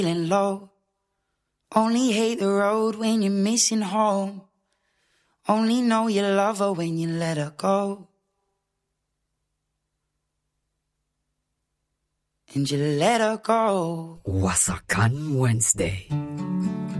feeling low. Only hate the road when you're missing home. Only know you love her when you let her go. And you let her go. Wasakan Wednesday.